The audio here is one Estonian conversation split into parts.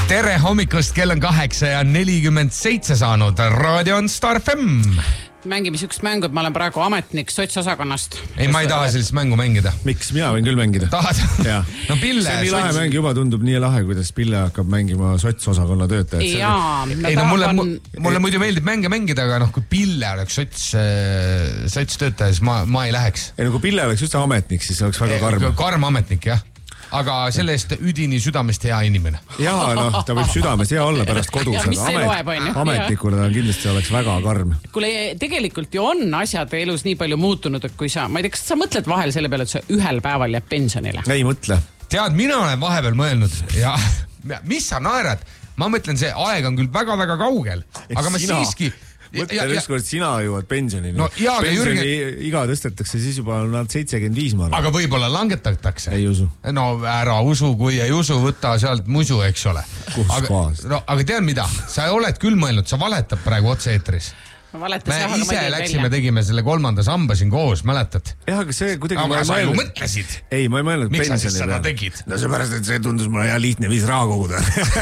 Tere hommikust, kell on 8:47 saanud. Raadio on Star FM. Mängime sükst mängu, et ma olen praegu ametnik sotsosakonnast. Ei, ma ei taha sellist mängu mängida. Miks? Mina võin küll mängida. Tahad? No Pille. See on nii lahe mäng, juba tundub nii lahe, kuidas Pille hakkab mängima sotsosakonna töötajat. Jaa. Mulle muidu meeldib mänge mängida, aga kui Pille oleks sotstöötaja, siis ma ei läheks. Ei, kui Pille oleks just ametnik, siis oleks väga karm. Karm ametnik, jah. Aga selle eest üdini südamest hea inimene. Jaa, ta võib südamest hea olla pärast kodus, aga ametnikuna ta kindlasti oleks väga karm. Kuule, tegelikult ju on asjad elus nii palju muutunud, et kui ma ei tea, kas sa mõtled vahel selle peale, et sa ühel päeval jääb pensionile? Ei mõtle. Tead, mina olen vahepeal mõelnud ja mis sa naerad? Ma mõtlen, see aeg on küll väga-väga kaugel, aga ma siiski... Mõtlen ükskord, et sina jõuad pensionini. No, pensioni iga tõstetakse, siis juba on nad 75 maal. Aga võib-olla langetatakse. Ei usu. No ära usu, kui ei usu, võta sealt musu, eks ole. Aga tead mida? Sa oled küll mõelnud, sa valetab praegu otse-eetris. Me ise läksime, tegime selle 3. samba siin koos, mäletad? Jah, aga see kuidagi... Aga sa ju mõtlesid? Ei, ma ei mõelnud pensionile. Miks sa siis seda tegid? No seepärast, et see tundus mulle hea lihtne viis raha koguda.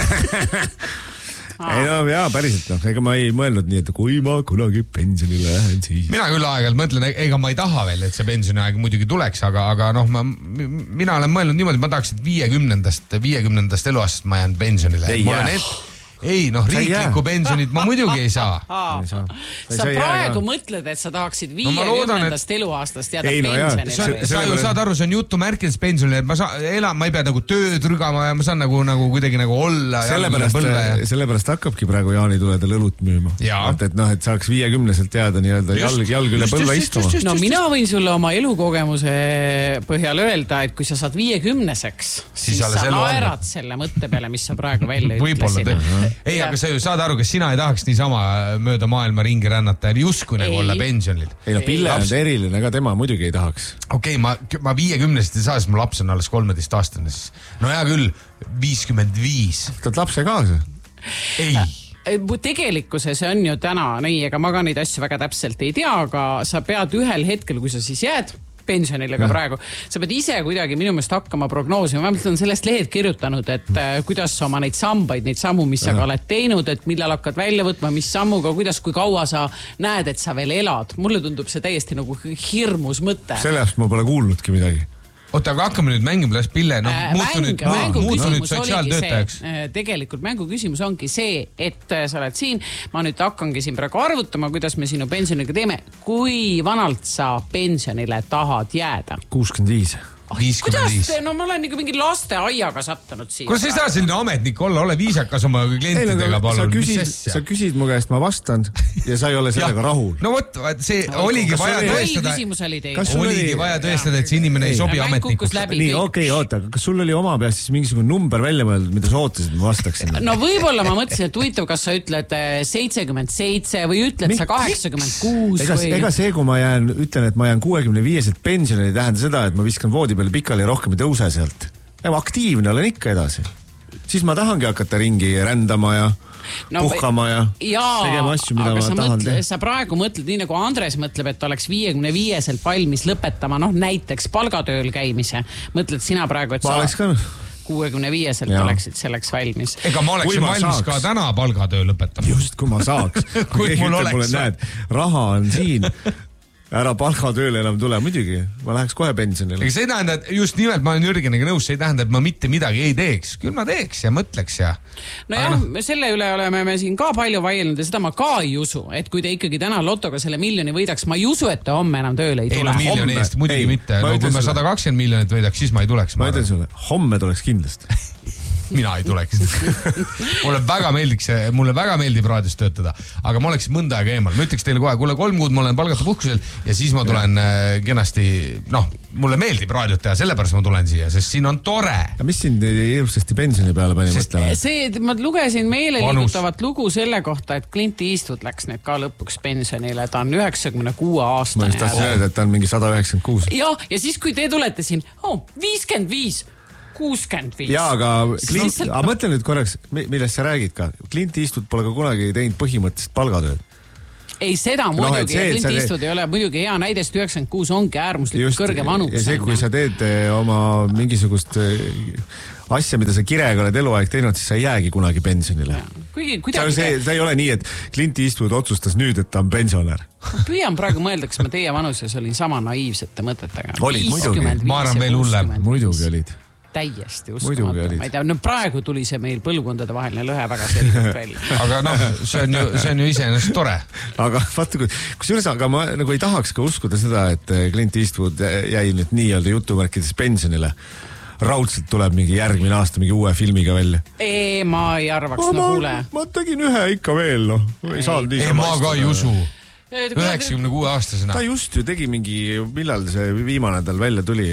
Ei no jaa, päriselt ega ma ei mõelnud nii, et kui ma kunagi pensionile lähen, siis... Mina küll aeg-ajalt mõtlen, ega ma ei taha veel, et see pensioniaeg muidugi tuleks, aga mina olen mõelnud niimoodi, et ma tahaks, et 50. eluaastast ma jään pensionile. Ei, riiklikku pensionit ma muidugi ei saa. Sa praegu mõtled, et sa tahaksid 50. eluaastast jääda pensionile. Sa ju saad aru, see on jutumärkides pensionile, et ma ei pea nagu tööd rügama ja ma saan nagu kuidagi nagu olla. Sellepärast hakkabki praegu Jaani tuleda lõlut müüma. Et saaks 50-selt jääda nii-öelda jalg üle põlva istuma. No mina võin sulle oma elukogemuse põhjal öelda, et kui sa saad 50-seks, siis sa naerad selle mõtte peale, mis sa praegu välja ütlesid. Ei, aga sa ju saad aru, kas sina ei tahaks niisama mööda maailma ringi rännata ja jusku nagu olla pensionil. Ei, Pille on eriline, ega tema muidugi ei tahaks. Okei, ma 50-st ei saa, siis mu laps on alles 13 aastane. No hea küll, 55. Tahad lapse kaasa? Ei. Tegelikkuses on ju täna nii, ega ma ka neid asju väga täpselt ei tea, aga sa pead ühel hetkel, kui sa siis jääd pensionile ka praegu. Sa pead ise kuidagi minu meelest hakkama prognoosima. Ma mõtlen sellest lehed kirjutanud, et kuidas sa oma neid sambaid, neid sammu, mis sa ka oled teinud, et millal hakkad välja võtma, mis sammuga, kui kaua sa näed, et sa veel elad. Mulle tundub see täiesti nagu hirmus mõte. Sellest ma pole kuulnudki midagi. Oota, aga hakkame nüüd mängima las Pille, muutu nüüd sotsiaaltöötajaks. Tegelikult mängu küsimus ongi see, et sa oled siin, ma nüüd hakkangi siin praegu arvutama, kuidas me sinu pensioniga teeme. Kui vanalt sa pensionile tahad jääda? 65. 55. Kuidas? No ma olen ikka mingi lasteaiaga sattunud siin. Kuidas ei saa selline ametnik olla? Ole viisakas oma klientidega, palun. Sa küsid mu käest, ma vastan ja sa ei ole sellega rahul. No vot, see oligi vaja tõestada. Oligi vaja tõestada, et see inimene ei sobi ametnikuks. Nii, okei, oota. Kas sul oli oma peas siis mingisugune number välja mõeldud, mida sa ootasid, ma vastaksin? No võib-olla ma mõtlesin, et huvitav, kas sa ütled 77 või ütled sa 86 või... Ega see, kui ma ütlen, et ma jään 65-selt pensionile, ei tähenda seda, et ma viskan voodi peale pikali ja rohkem ei tõuse sealt. Aktiivne olen ikka edasi. Siis ma tahangi hakata ringi rändama ja puhkama ja tegema asju, mida ma tahan teha. Sa praegu mõtled nii, nagu Andres mõtleb, et oleks 55-selt valmis lõpetama, näiteks palgatööl käimise. Mõtled sina praegu, et ma oleks ka 65-selt oleksid selleks valmis. Ega ma oleksin valmis ka täna palgatöö lõpetama. Just, kui ma saaks. Kui mul oleks. Näed, raha on siin. Ära palgatööle enam tule, muidugi. Ma läheks kohe pensionile. Ega see ei tähenda, et just nimelt ma olen Jürgeniga nõus, see ei tähenda, et ma mitte midagi ei teeks. Küll ma teeks ja mõtleks ja... selle üle oleme me siin ka palju vaielnud ja seda ma ka ei usu, et kui te ikkagi täna lotoga selle miljoni võidaks, ma ei usu, et te homme enam tööle ei tule. Ei, no miljoni eest muidugi mitte. Kui ma 120 miljonit võidaks, siis ma ei tuleks. Ma ütlen sulle, homme tuleks kindlasti. Mina ei tuleks. Mulle väga meeldib raadios töötada, aga ma oleks mõnda aega eemal. Ma ütleks teile kohe, 3 kuud ma olen palgata puhkusel ja siis ma tulen kenasti, mulle meeldib raadiot teha, sellepärast ma tulen siia, sest siin on tore. Ja mis sind hirmsasti pensioni peale pani mõtlema? Ma lugesin meeleliigutavat lugu selle kohta, et Clint Eastwood läks nüüd ka lõpuks pensionile, ta on 96 aastane. Ma just tahtsin öelda, et ta on mingi 196. Ja siis kui te tulete siin, 55 65. Jaa, aga mõtle nüüd korraks, millest sa räägid ka. Clint Eastwood pole ka kunagi teinud põhimõtteliselt palgatööd. Ei, seda muidugi, Clint Eastwood ei ole muidugi hea näidest, 96 ongi äärmuslikult kõrge vanus. Ja see, kui sa teed oma mingisugust asja, mida sa kirega oled eluaeg teinud, siis sa ei jäägi kunagi pensionile. See ei ole nii, et Clint Eastwood otsustas nüüd, et ta on pensionär. Püüan praegu mõelda, kas ma teie vanuses olin sama naiivsete mõtetega. Olid, muidugi. Ma arvan veel hullem. Muidugi olid. Täiesti uskumatu. Ma ei tea, no praegu tuli see meil põlvkondade vaheline lõhe väga selgelt välja. Aga see on ju iseenesest tore. Aga vaata, kusjuures aga ma nagu ei tahaks ka uskuda seda, et Clint Eastwood jäi nüüd nii-öelda jutumärkides pensionile. Raudselt tuleb mingi järgmine aasta mingi uue filmiga välja. Ma ei arvaks, kuule. Ma tegin ühe ikka veel, Ei saanud ma ka ei usu. 96 aastasena. Ta just ju tegi mingi, millal see viimane tal välja tuli.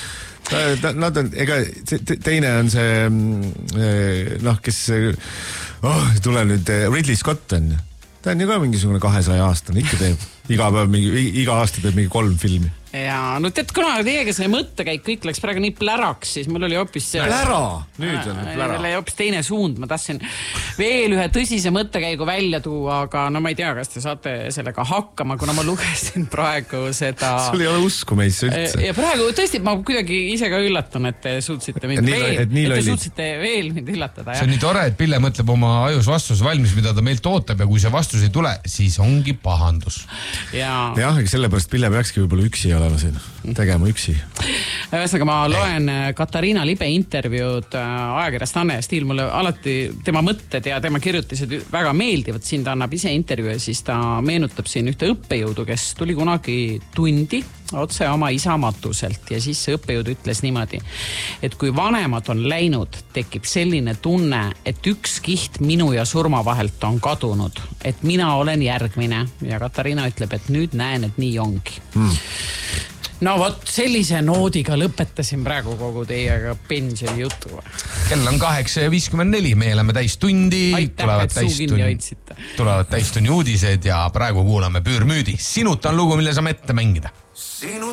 Teine on see, kes tuleb nüüd, Ridley Scott on. Ta on ju ka mingisugune 200 aastane, ikka teeb. Iga aasta teeb mingi 3 filmi. Ja, no tead, kuna teiega see mõttekäik kõik läks praegu nii pläraks, siis mul oli hoopis see... Plära! Nüüd on plära. Oli hoopis teine suund. Ma tahtsin veel ühe tõsise mõttekäigu välja tuua, aga no ma ei tea, kas te saate sellega hakkama, kuna ma lugesin praegu seda... Sul ei ole usku meisse üldse. Ja praegu tõesti, ma kuidagi ise ka üllatan, et te suutsite veel mind üllatada. See on nii tore, et Pille mõtleb oma ajus vastus valmis, mida ta meilt ootab ja kui see vastus ei tule, siis ongi pahandus. Jah, sellepärast Pille peakski võib-olla üksi olema siin, tegema üksi. Ühesõnaga ma loen Katariina Libe intervjuud ajakirjast Anne ja Stiil, mulle alati tema mõtted ja tema kirjutised väga meeldivad, siin ta annab ise intervjuu ja siis ta meenutab siin ühte õppejõudu, kes tuli kunagi tundi otse oma isa matuselt ja siis see õppejõud ütles niimoodi, et kui vanemad on läinud, tekib selline tunne, et üks kiht minu ja surma vahelt on kadunud, et mina olen järgmine ja Katariina ütleb, et nüüd näen, et nii ongi. No vot, sellise noodiga lõpetasin praegu kogu teiega pensioni jutu. Kell on 8:54, me elame täistundi. Aitäh, et suu kinni hoidsite. Tulevad täistunni uudised ja praegu kuulame Püürmüüdi. Sinuta on lugu, mille saame ette mängida.